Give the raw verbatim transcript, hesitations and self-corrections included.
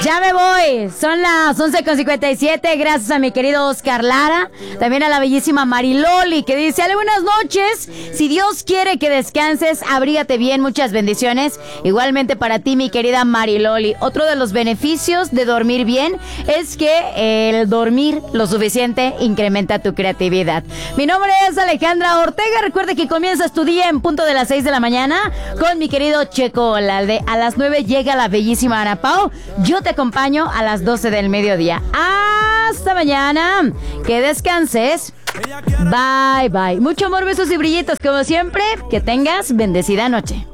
Ya me voy. Son las once con cincuenta y siete. Gracias a mi querido Oscar Lara. También a la bellísima Mariloli, que dice: Ale, buenas noches. Si Dios quiere que descanses, abrígate bien. Muchas bendiciones. Igualmente para ti, mi querida Mariloli. Otro de los beneficios de dormir bien es que el dormir lo suficiente incrementa tu creatividad. Mi nombre es Alejandra Ortega. Recuerda que comienzas tu día en punto de las seis de la mañana con mi querido Checo Olalde. A las nueve llega la bellísima Ana Pao. Yo te acompaño a las doce del mediodía. Hasta mañana. Que descanses. Bye, bye. Mucho amor, besos y brillitos. Como siempre, que tengas bendecida noche.